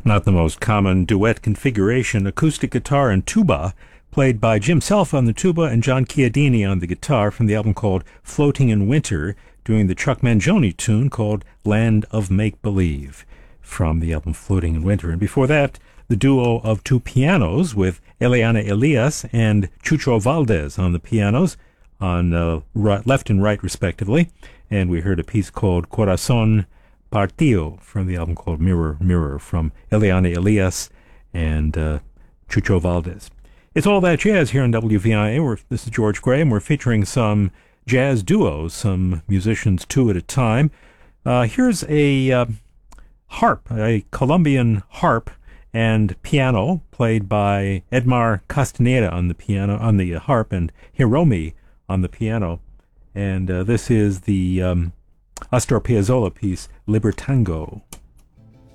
Not the most common duet configuration, acoustic guitar and tuba, played by Jim Self on the tuba and John Chiodini on the guitar from the album called Floating in Winter, doing the Chuck Mangione tune called Land of Make-Believe from the album Floating in Winter. And before that, the duo of two pianos with Eliana Elias and Chucho Valdez on the pianos, on left and right respectively. And we heard a piece called Corazón Partido from the album called Mirror, Mirror from Eliana Elias and Chucho Valdez. It's All That Jazz here on WVIA. This is George Gray, and we're featuring some jazz duos, some musicians two at a time. Here's a harp, a Colombian harp and piano played by Edmar Castaneda on the piano, on the harp, and Hiromi on the piano. And this is the Astor Piazzolla piece, Libertango.